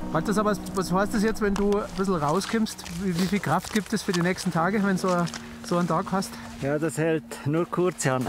Walter, was heißt das jetzt, wenn du ein bisschen rauskommst? Wie viel Kraft gibt es für die nächsten Tage, wenn du so einen Tag hast? Ja, das hält nur kurz an.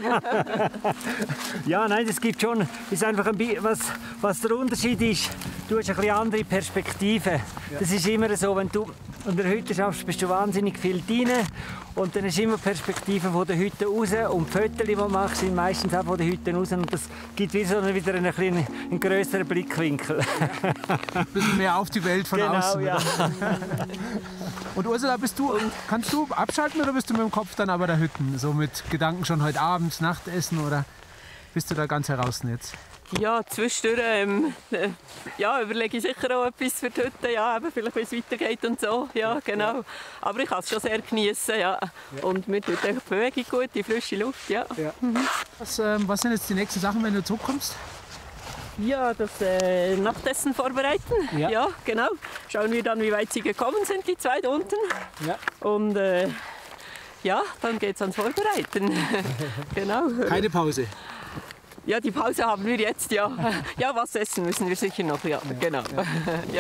Ja, nein, das gibt schon. Ist einfach was der Unterschied ist. Du hast eine bisschen andere Perspektive. Ja. Das ist immer so, wenn du an der Hütte schaffst, bist du wahnsinnig viel drin. Und dann ist immer Perspektive von der Hütte raus. Und die Fotos, die du machst, sind meistens auch von der Hütte raus. Und das gibt wieder einen grösseren Blickwinkel. Ein bisschen mehr auf die Welt von außen. Ja. Und Ursula, kannst du abschalten oder bist du mit dem Kopf dann aber der Hütten? So mit Gedanken schon heute Abend, Nachtessen oder bist du da ganz heraus jetzt? Ja, zwischendurch überlege ich sicher auch etwas für die Hütte, ja, eben vielleicht wie es weitergeht und so, ja, genau. Aber ich kann es schon sehr genießen, ja. Und mir tut die Bewegung gut, die frische Luft, ja. Mhm. Was sind jetzt die nächsten Sachen, wenn du zurückkommst? Ja, das Nachtessen vorbereiten, ja, genau. Schauen wir dann, wie weit sie gekommen sind, die zwei da unten. Ja. Und dann geht es ans Vorbereiten. Genau. Keine Pause? Ja, die Pause haben wir jetzt, ja. Ja, was essen müssen wir sicher noch, ja, genau. Ja.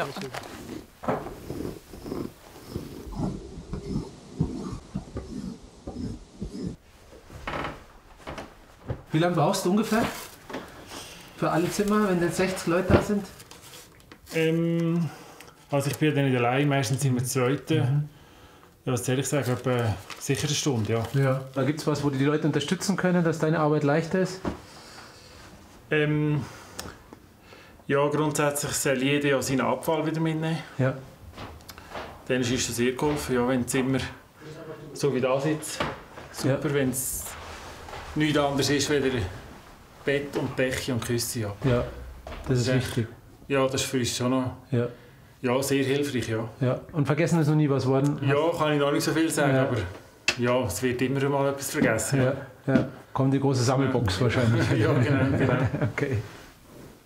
Wie lange brauchst du ungefähr für alle Zimmer, wenn jetzt 60 Leute da sind? Also ich bin ja nicht allein, meistens sind wir Zweite. Ja, was soll ich sagen, etwa sicher eine Stunde, ja. Ja. Da gibt es was, wo die Leute unterstützen können, dass deine Arbeit leichter ist? Ja, grundsätzlich soll jeder ja seinen Abfall wieder mitnehmen. Ja. Dann ist es sehr geholfen, ja, wenn das Zimmer so wie da sitzt. Super, wenn es nichts anderes ist, weder Bett und Decke und Küsse. Ja, ja, das ist wichtig. Ja, das ist für uns schon noch ja, sehr hilfreich. Ja. Ja. Und vergessen ist noch nie was geworden? Ja, kann ich noch nicht so viel sagen, aber ja, es wird immer mal etwas vergessen. Ja. Ja. Kommt die große Sammelbox wahrscheinlich. Ja, genau. Okay.